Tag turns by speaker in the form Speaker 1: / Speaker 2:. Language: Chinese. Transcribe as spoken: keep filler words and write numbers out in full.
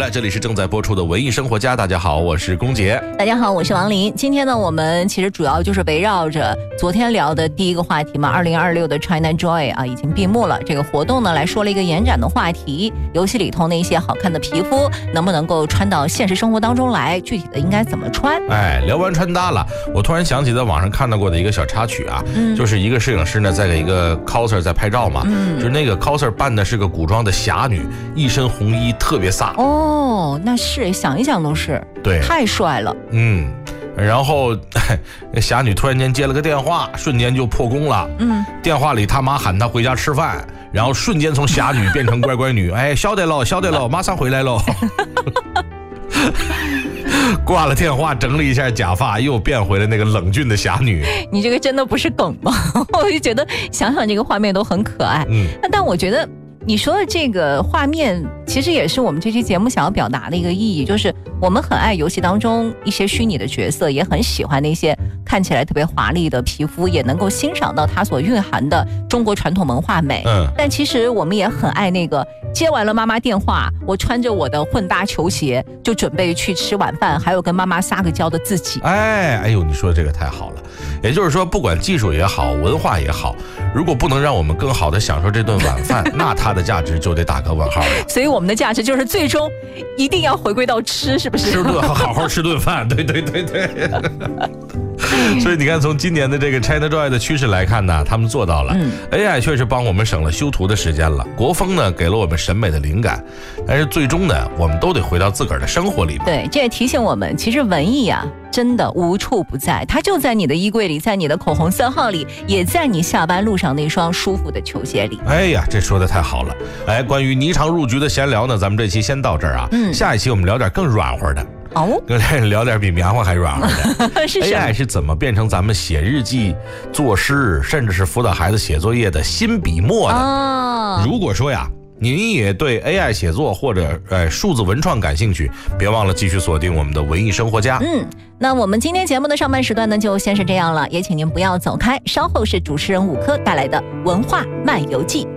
Speaker 1: 来，这里是正在播出的文艺生活家。大家好，我是龚杰。
Speaker 2: 大家好，我是王林。今天呢，我们其实主要就是围绕着昨天聊的第一个话题嘛，二零二六的 China Joy 啊已经闭幕了。这个活动呢来说了一个延展的话题，游戏里头那些好看的皮肤能不能够穿到现实生活当中来，具体的应该怎么穿？
Speaker 1: 哎，聊完穿搭了，我突然想起在网上看到过的一个小插曲啊，嗯、就是一个摄影师呢在给一个 coser 在拍照嘛，嗯、就是那个 coser 扮的是个古装的侠女，一身红衣，特别飒。
Speaker 2: 哦，那是想一想都是，
Speaker 1: 对，
Speaker 2: 太帅了。
Speaker 1: 嗯，然后侠女突然间接了个电话，瞬间就破功了。嗯，电话里他妈喊她回家吃饭，然后瞬间从侠女变成乖乖女。哎，晓得喽，晓得喽，马上回来喽。挂了电话，整理一下假发，又变回了那个冷峻的侠女。
Speaker 2: 你这个真的不是梗吗？我就觉得想想这个画面都很可爱。嗯，但我觉得你说的这个画面其实也是我们这期节目想要表达的一个意义，就是我们很爱游戏当中一些虚拟的角色，也很喜欢那些看起来特别华丽的皮肤，也能够欣赏到它所蕴含的中国传统文化美。嗯，但其实我们也很爱那个接完了妈妈电话，我穿着我的混搭球鞋就准备去吃晚饭，还有跟妈妈撒个娇的自己。
Speaker 1: 哎哎呦，你说的这个太好了。也就是说，不管技术也好，文化也好，如果不能让我们更好的享受这顿晚饭，那它的价值就得打个问号了。
Speaker 2: 所以我们的价值就是最终一定要回归到吃，是不是？
Speaker 1: 吃顿好好吃顿饭，对对对对。所以你看，从今年的这个 China Joy 的趋势来看呢，他们做到了。嗯、A I 确实帮我们省了修图的时间了，国风呢给了我们审美的灵感，但是最终呢，我们都得回到自个儿的生活里面。
Speaker 2: 对，这也提醒我们，其实文艺啊，真的无处不在，它就在你的衣柜里，在你的口红色号里，也在你下班路上那双舒服的球鞋里。
Speaker 1: 哎呀，这说的太好了！哎，关于霓裳入局的闲聊呢，咱们这期先到这儿啊。嗯，下一期我们聊点更软和的。哦，聊点比棉花还软和的。是 A I 是怎么变成咱们写日记、作诗，甚至是辅导孩子写作业的新笔墨的？哦，如果说呀，您也对 A I 写作或者呃数字文创感兴趣，别忘了继续锁定我们的文艺生活家。嗯，
Speaker 2: 那我们今天节目的上半时段呢，就先是这样了，也请您不要走开，稍后是主持人五科带来的文化漫游记。